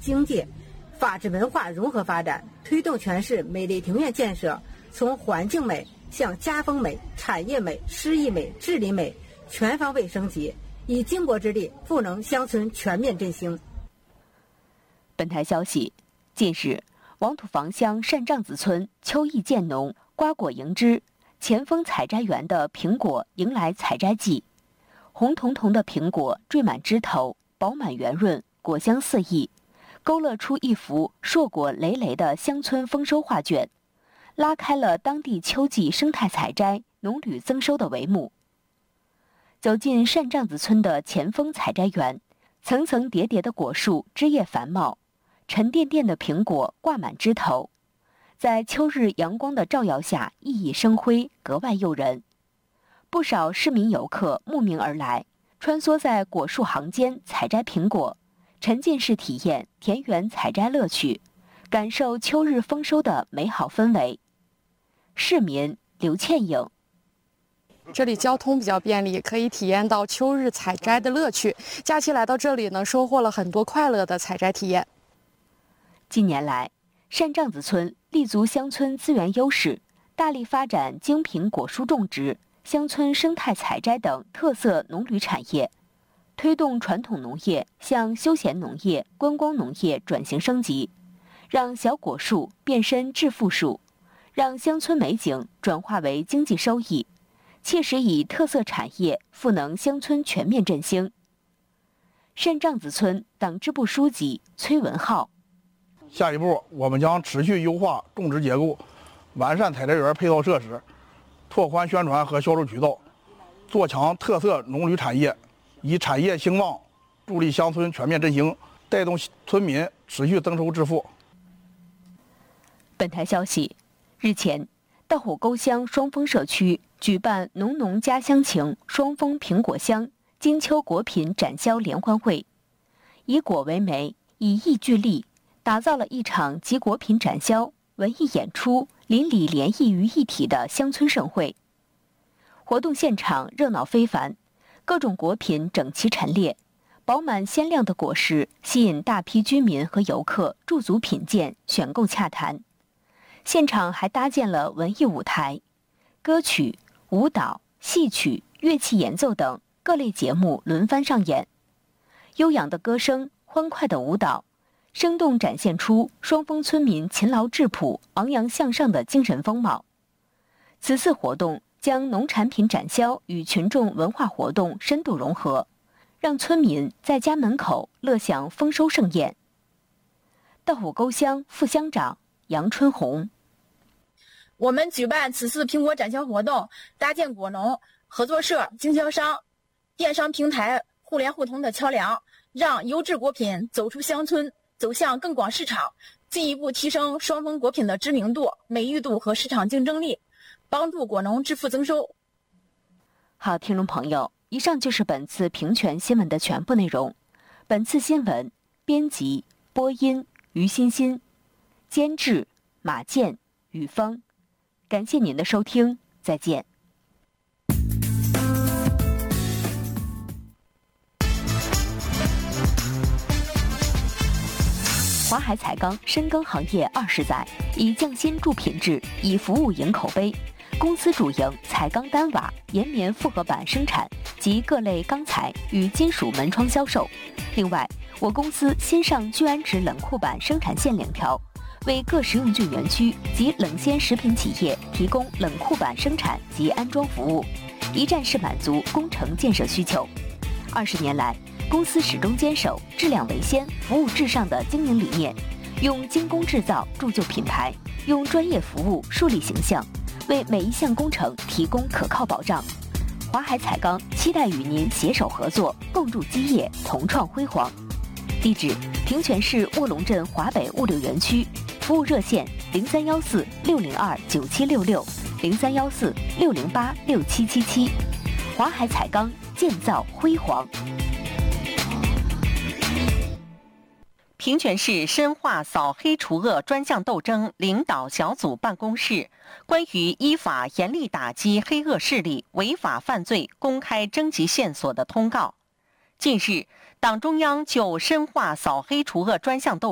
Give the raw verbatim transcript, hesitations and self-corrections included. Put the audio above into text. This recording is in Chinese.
经济、法治文化融合发展，推动全市美丽庭院建设从环境美向家风美、产业美、诗意美、治理美全方位升级，以经国之力赋能乡村全面振兴。 本台消息，近日，王土房乡单帐子村秋意渐浓，瓜果迎枝，前锋采摘园的苹果迎来采摘季，红彤彤的苹果缀满枝头，饱满圆润，果香四溢，勾勒出一幅硕果累累的乡村丰收画卷，拉开了当地秋季生态采摘、农旅增收的帷幕。走进单帐子村的前锋采摘园，层层叠叠的果树枝叶繁茂，沉甸甸的苹果挂满枝头，在秋日阳光的照耀下熠熠生辉，格外诱人。不少市民游客慕名而来，穿梭在果树行间采摘苹果，沉浸式体验田园采摘乐趣，感受秋日丰收的美好氛围。市民刘倩颖， 这里交通比较便利，可以体验到秋日采摘的乐趣。假期来到这里呢，收获了很多快乐的采摘体验。 近年来，单帐子村立足乡村资源优势，大力发展精品果蔬种植、乡村生态采摘等特色农旅产业，推动传统农业向休闲农业、观光农业转型升级，让小果树变身致富树，让乡村美景转化为经济收益，切实以特色产业赋能乡村全面振兴。单帐子村党支部书记崔文浩， 下一步，我们将持续优化种植结构，完善采摘园配套设施，拓宽宣传和销售渠道，做强特色农旅产业，以产业兴旺助力乡村全面振兴，带动村民持续增收致富。 本台消息，日前，道虎沟乡双峰社区举办浓浓家乡情双峰苹果乡金秋果品展销联欢会，以果为媒，以艺聚力，打造了一场集果品展销、文艺演出、邻里联谊于一体的乡村盛会。活动现场热闹非凡，各种果品整齐陈列，饱满鲜亮的果实吸引大批居民和游客驻足品鉴、选购洽谈。现场还搭建了文艺舞台，歌曲、舞蹈、戏曲、乐器演奏等各类节目轮番上演。悠扬的歌声，欢快的舞蹈，生动展现出双峰村民勤劳质朴、昂扬向上的精神风貌。此次活动将农产品展销与群众文化活动深度融合，让村民在家门口乐享丰收盛宴。道虎沟乡副乡长杨春红， 我们举办此次苹果展销活动，搭建果农、合作社、经销商、电商平台互联互通的桥梁，让优质果品走出乡村，走向更广市场，进一步提升双峰果品的知名度、美誉度和市场竞争力，帮助果农致富增收。 好，听众朋友，以上就是本次平权新闻的全部内容。本次新闻编辑、播音于欣欣，监制马健、雨峰。感谢您的收听，再见。华海彩钢深耕行业二十载，以匠心铸品质，以服务赢口碑。公司主营彩钢单瓦、岩棉复合板生产及各类钢材与金属门窗销售。另外，我公司新上聚氨酯冷库板生产线两条，为各食用菌园区及冷鲜食品企业提供冷库板生产及安装服务，一站式满足工程建设需求。二十年来，公司始终坚守质量为先、服务至上的经营理念，用精工制造铸就品牌，用专业服务树立形象，为每一项工程提供可靠保障。华海彩钢期待与您携手合作，共筑基业，同创辉煌。地址：平泉市卧龙镇华北物流园区，服务热线零三幺四六零二九七六六零三幺四六零八六七七七。华海彩钢，建造辉煌。 平泉市深化扫黑除恶专项斗争领导小组办公室关于依法严厉打击黑恶势力违法犯罪公开征集线索的通告。近日，党中央就深化扫黑除恶专项斗争